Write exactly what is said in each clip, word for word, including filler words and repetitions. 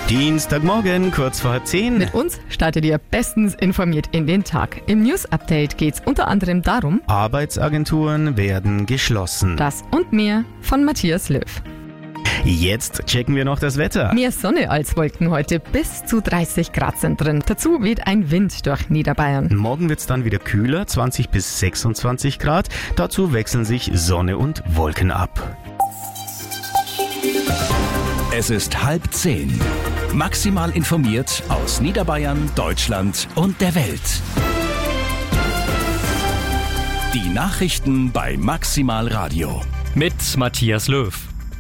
Dienstagmorgen, kurz vor halb zehn. Mit uns startet ihr bestens informiert in den Tag. Im News-Update geht es unter anderem darum: Arbeitsagenturen werden geschlossen. Das und mehr von Matthias Löw. Jetzt checken wir noch das Wetter. Mehr Sonne als Wolken heute, bis zu dreißig Grad sind drin. Dazu weht ein Wind durch Niederbayern. Morgen wird es dann wieder kühler, zwanzig bis sechsundzwanzig Grad. Dazu wechseln sich Sonne und Wolken ab. Es ist halb zehn. Maximal informiert aus Niederbayern, Deutschland und der Welt. Die Nachrichten bei Maximal Radio. Mit Matthias Löw.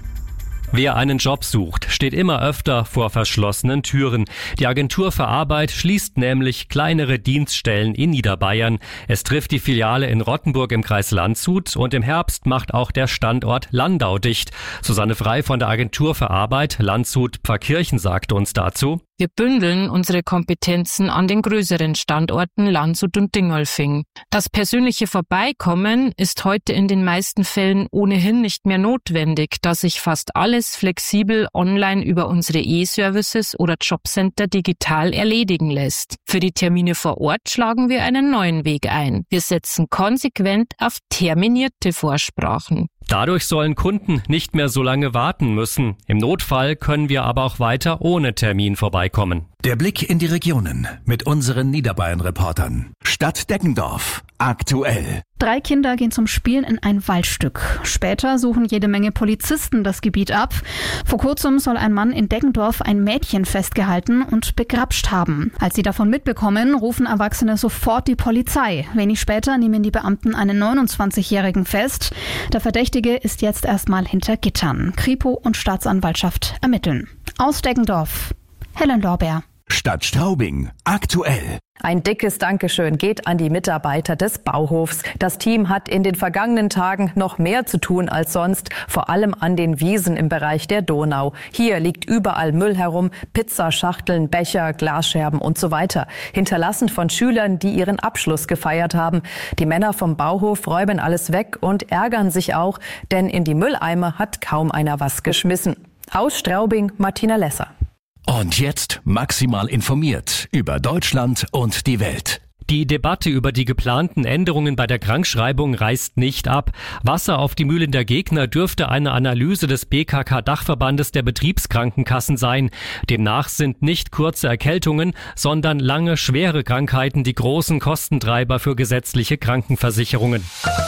Wer einen Job sucht, steht immer öfter vor verschlossenen Türen. Die Agentur für Arbeit schließt nämlich kleinere Dienststellen in Niederbayern. Es trifft die Filiale in Rottenburg im Kreis Landshut und im Herbst macht auch der Standort Landau dicht. Susanne Frei von der Agentur für Arbeit Landshut-Pfarrkirchen sagte uns dazu: Wir bündeln unsere Kompetenzen an den größeren Standorten Landshut und Dingolfing. Das persönliche Vorbeikommen ist heute in den meisten Fällen ohnehin nicht mehr notwendig, da sich fast alles flexibel online über unsere E-Services oder Jobcenter digital erledigen lässt. Für die Termine vor Ort schlagen wir einen neuen Weg ein. Wir setzen konsequent auf terminierte Vorsprachen. Dadurch sollen Kunden nicht mehr so lange warten müssen. Im Notfall können wir aber auch weiter ohne Termin vorbeikommen. Der Blick in die Regionen mit unseren Niederbayern-Reportern. Stadt Deggendorf. Aktuell. Drei Kinder gehen zum Spielen in ein Waldstück. Später suchen jede Menge Polizisten das Gebiet ab. Vor kurzem soll ein Mann in Deggendorf ein Mädchen festgehalten und begrapscht haben. Als sie davon mitbekommen, rufen Erwachsene sofort die Polizei. Wenig später nehmen die Beamten einen neunundzwanzigjährigen fest. Der Verdächtige ist jetzt erstmal hinter Gittern. Kripo und Staatsanwaltschaft ermitteln. Aus Deggendorf, Helen Lorbeer. Stadt Straubing. Aktuell. Ein dickes Dankeschön geht an die Mitarbeiter des Bauhofs. Das Team hat in den vergangenen Tagen noch mehr zu tun als sonst, vor allem an den Wiesen im Bereich der Donau. Hier liegt überall Müll herum, Pizzaschachteln, Becher, Glasscherben und so weiter. Hinterlassen von Schülern, die ihren Abschluss gefeiert haben. Die Männer vom Bauhof räumen alles weg und ärgern sich auch, denn in die Mülleimer hat kaum einer was geschmissen. Aus Straubing, Martina Lesser. Und jetzt maximal informiert über Deutschland und die Welt. Die Debatte über die geplanten Änderungen bei der Krankschreibung reißt nicht ab. Wasser auf die Mühlen der Gegner dürfte eine Analyse des B K K-Dachverbandes der Betriebskrankenkassen sein. Demnach sind nicht kurze Erkältungen, sondern lange, schwere Krankheiten die großen Kostentreiber für gesetzliche Krankenversicherungen.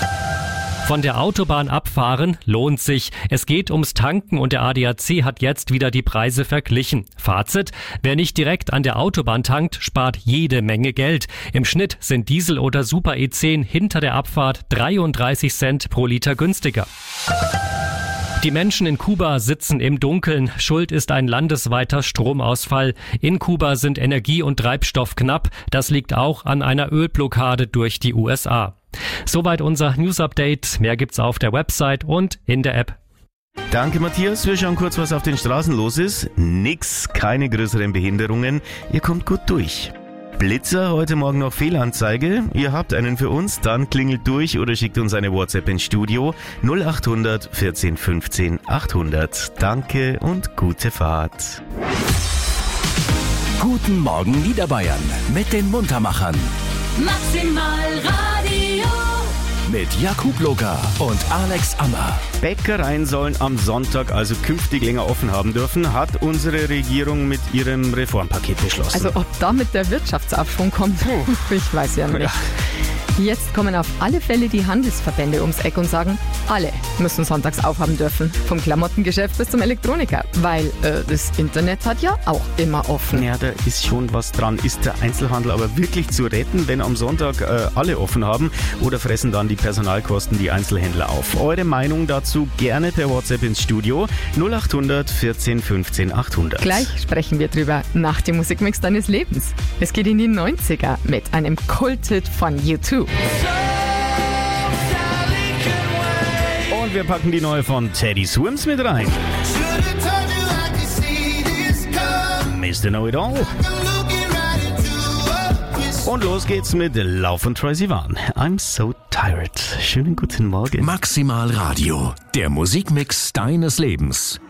Von der Autobahn abfahren lohnt sich. Es geht ums Tanken und der A D A C hat jetzt wieder die Preise verglichen. Fazit: Wer nicht direkt an der Autobahn tankt, spart jede Menge Geld. Im Schnitt sind Diesel oder Super E zehn hinter der Abfahrt dreiunddreißig Cent pro Liter günstiger. Die Menschen in Kuba sitzen im Dunkeln. Schuld ist ein landesweiter Stromausfall. In Kuba sind Energie und Treibstoff knapp. Das liegt auch an einer Ölblockade durch die U S A. Soweit unser News-Update. Mehr gibt's auf der Website und in der App. Danke, Matthias. Wir schauen kurz, was auf den Straßen los ist. Nix, keine größeren Behinderungen. Ihr kommt gut durch. Blitzer, heute Morgen noch Fehlanzeige. Ihr habt einen für uns, dann klingelt durch oder schickt uns eine WhatsApp ins Studio null acht hundert vierzehn fünfzehn achthundert. Danke und gute Fahrt. Guten Morgen Niederbayern mit den Muntermachern. Maximal Radio. Mit Jakub Locker und Alex Ammer. Bäckereien sollen am Sonntag also künftig länger offen haben dürfen, hat unsere Regierung mit ihrem Reformpaket beschlossen. Also ob damit der Wirtschaftsaufschwung kommt, ich weiß ja nicht. Ja. Jetzt kommen auf alle Fälle die Handelsverbände ums Eck und sagen, alle müssen sonntags aufhaben dürfen. Vom Klamottengeschäft bis zum Elektroniker. Weil äh, das Internet hat ja auch immer offen. Ja, da ist schon was dran. Ist der Einzelhandel aber wirklich zu retten, wenn am Sonntag äh, alle offen haben? Oder fressen dann die Personalkosten die Einzelhändler auf? Eure Meinung dazu gerne per WhatsApp ins Studio null acht hundert vierzehn fünfzehn achthundert. Gleich sprechen wir drüber nach dem Musikmix deines Lebens. Es geht in die neunziger mit einem Kulthit von U zwei. Und wir packen die neue von Teddy Swims mit rein. Mister Know-It-All. Und los geht's mit Lauf und Troye Sivan. I'm so tired. Schönen guten Morgen. Maximal Radio, der Musikmix deines Lebens.